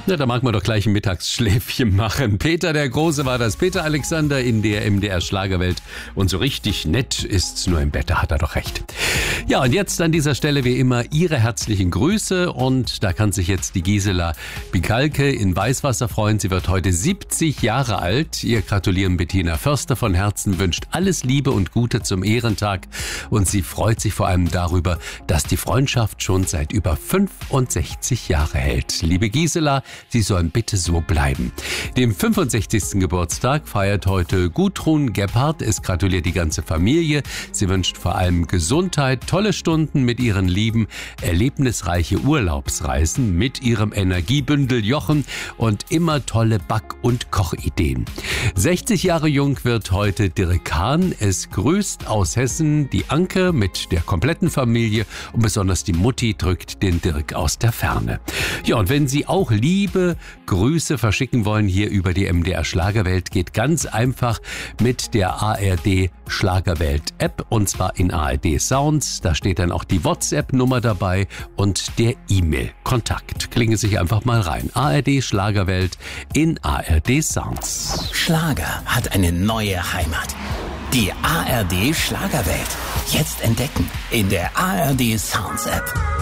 Na, da mag man doch gleich ein Mittagsschläfchen machen. Peter der Große war das. Peter Alexander in der MDR Schlagerwelt. Und so richtig nett ist's nur im Bett, da hat er doch recht. Ja, und jetzt an dieser Stelle wie immer Ihre herzlichen Grüße. Und da kann sich jetzt die Gisela Bikalke in Weißwasser freuen. Sie wird heute 70 Jahre alt. Ihr gratulieren Bettina Förster von Herzen, wünscht alles Liebe und Gute zum Ehrentag. Und sie freut sich vor allem darüber, dass die Freundschaft schon seit über 65 Jahre hält. Liebe Gisela, Sie sollen bitte so bleiben. Dem 65. Geburtstag feiert heute Gudrun Gebhardt. Es gratuliert die ganze Familie. Sie wünscht vor allem Gesundheit, tolle Stunden mit ihren Lieben, erlebnisreiche Urlaubsreisen mit ihrem Energiebündel Jochen und immer tolle Back- und Kochideen. 60 Jahre jung wird heute Dirk Hahn. Es grüßt aus Hessen die Anke mit der kompletten Familie und besonders die Mutti drückt den Dirk aus der Ferne. Ja, und wenn Sie auch liebe Grüße verschicken wollen hier über die MDR Schlagerwelt, geht ganz einfach mit der ARD Schlagerwelt App und zwar in ARD Sounds. Da steht dann auch die WhatsApp-Nummer dabei und der E-Mail-Kontakt. Klinge sich einfach mal rein. ARD Schlagerwelt in ARD Sounds. Schlager hat eine neue Heimat. Die ARD Schlagerwelt. Jetzt entdecken in der ARD Sounds App.